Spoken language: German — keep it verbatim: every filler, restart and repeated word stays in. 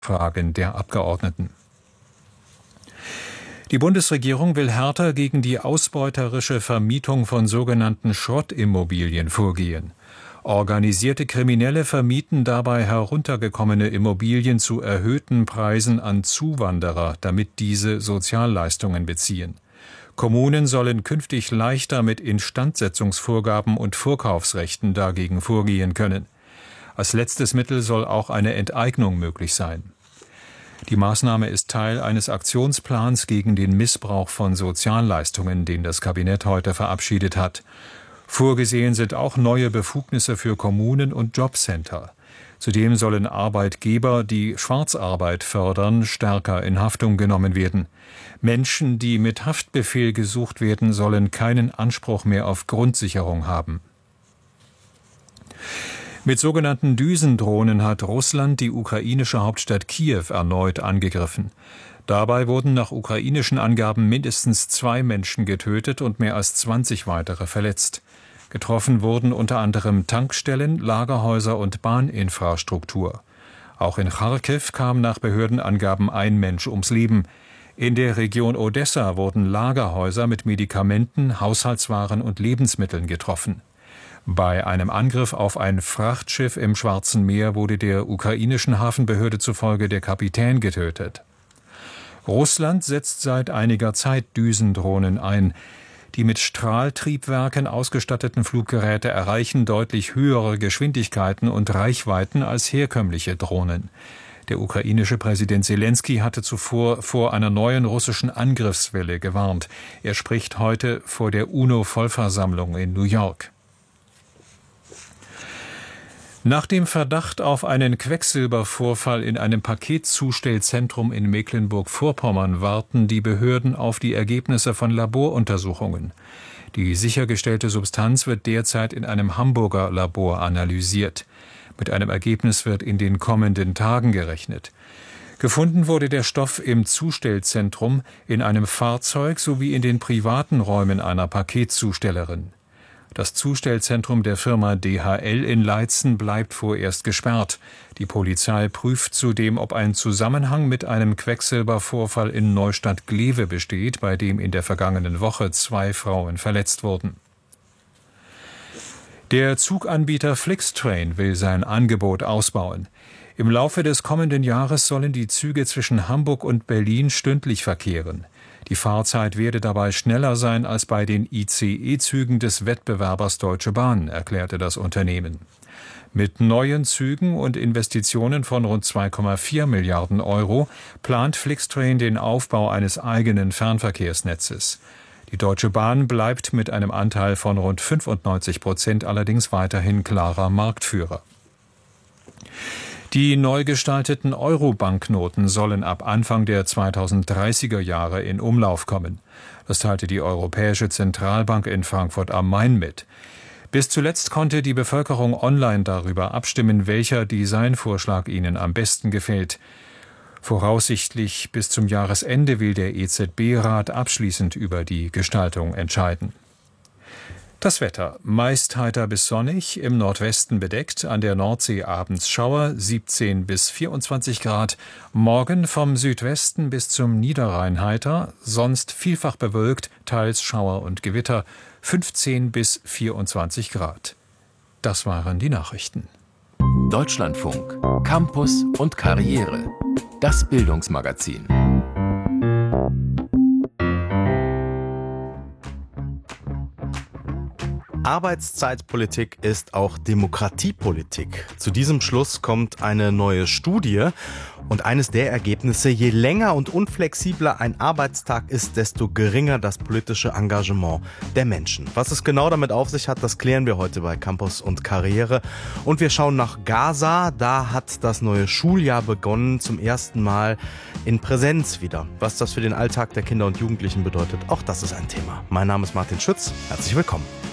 Fragen der Abgeordneten. Die Bundesregierung will härter gegen die ausbeuterische Vermietung von sogenannten Schrottimmobilien vorgehen. Organisierte Kriminelle vermieten dabei heruntergekommene Immobilien zu erhöhten Preisen an Zuwanderer, damit diese Sozialleistungen beziehen. Kommunen sollen künftig leichter mit Instandsetzungsvorgaben und Vorkaufsrechten dagegen vorgehen können. Als letztes Mittel soll auch eine Enteignung möglich sein. Die Maßnahme ist Teil eines Aktionsplans gegen den Missbrauch von Sozialleistungen, den das Kabinett heute verabschiedet hat. Vorgesehen sind auch neue Befugnisse für Kommunen und Jobcenter. Zudem sollen Arbeitgeber, die Schwarzarbeit fördern, stärker in Haftung genommen werden. Menschen, die mit Haftbefehl gesucht werden, sollen keinen Anspruch mehr auf Grundsicherung haben. Mit sogenannten Düsendrohnen hat Russland die ukrainische Hauptstadt Kiew erneut angegriffen. Dabei wurden nach ukrainischen Angaben mindestens zwei Menschen getötet und mehr als zwanzig weitere verletzt. Getroffen wurden unter anderem Tankstellen, Lagerhäuser und Bahninfrastruktur. Auch in Charkiw kam nach Behördenangaben ein Mensch ums Leben. In der Region Odessa wurden Lagerhäuser mit Medikamenten, Haushaltswaren und Lebensmitteln getroffen. Bei einem Angriff auf ein Frachtschiff im Schwarzen Meer wurde der ukrainischen Hafenbehörde zufolge der Kapitän getötet. Russland setzt seit einiger Zeit Düsendrohnen ein. Die mit Strahltriebwerken ausgestatteten Fluggeräte erreichen deutlich höhere Geschwindigkeiten und Reichweiten als herkömmliche Drohnen. Der ukrainische Präsident Selenskyj hatte zuvor vor einer neuen russischen Angriffswelle gewarnt. Er spricht heute vor der UNO-Vollversammlung in New York. Nach dem Verdacht auf einen Quecksilbervorfall in einem Paketzustellzentrum in Mecklenburg-Vorpommern warten die Behörden auf die Ergebnisse von Laboruntersuchungen. Die sichergestellte Substanz wird derzeit in einem Hamburger Labor analysiert. Mit einem Ergebnis wird in den kommenden Tagen gerechnet. Gefunden wurde der Stoff im Zustellzentrum, in einem Fahrzeug sowie in den privaten Räumen einer Paketzustellerin. Das Zustellzentrum der Firma D H L in Leitzen bleibt vorerst gesperrt. Die Polizei prüft zudem, ob ein Zusammenhang mit einem Quecksilbervorfall in Neustadt-Glewe besteht, bei dem in der vergangenen Woche zwei Frauen verletzt wurden. Der Zuganbieter Flixtrain will sein Angebot ausbauen. Im Laufe des kommenden Jahres sollen die Züge zwischen Hamburg und Berlin stündlich verkehren. Die Fahrzeit werde dabei schneller sein als bei den I C E-Zügen des Wettbewerbers Deutsche Bahn, erklärte das Unternehmen. Mit neuen Zügen und Investitionen von rund zwei Komma vier Milliarden Euro plant Flixtrain den Aufbau eines eigenen Fernverkehrsnetzes. Die Deutsche Bahn bleibt mit einem Anteil von rund fünfundneunzig Prozent allerdings weiterhin klarer Marktführer. Die neu gestalteten Euro-Banknoten sollen ab Anfang der zweitausenddreißiger Jahre in Umlauf kommen. Das teilte die Europäische Zentralbank in Frankfurt am Main mit. Bis zuletzt konnte die Bevölkerung online darüber abstimmen, welcher Designvorschlag ihnen am besten gefällt. Voraussichtlich bis zum Jahresende will der E Z B-Rat abschließend über die Gestaltung entscheiden. Das Wetter: meist heiter bis sonnig, im Nordwesten bedeckt, an der Nordsee abends Schauer, siebzehn bis vierundzwanzig Grad. Morgen vom Südwesten bis zum Niederrhein heiter, sonst vielfach bewölkt, teils Schauer und Gewitter, fünfzehn bis vierundzwanzig Grad. Das waren die Nachrichten. Deutschlandfunk, Campus und Karriere. Das Bildungsmagazin. Arbeitszeitpolitik ist auch Demokratiepolitik. Zu diesem Schluss kommt eine neue Studie. Und eines der Ergebnisse: Je länger und unflexibler ein Arbeitstag ist, desto geringer das politische Engagement der Menschen. Was es genau damit auf sich hat, das klären wir heute bei Campus und Karriere. Und wir schauen nach Gaza. Da hat das neue Schuljahr begonnen, zum ersten Mal in Präsenz wieder. Was das für den Alltag der Kinder und Jugendlichen bedeutet, auch das ist ein Thema. Mein Name ist Martin Schütz. Herzlich willkommen.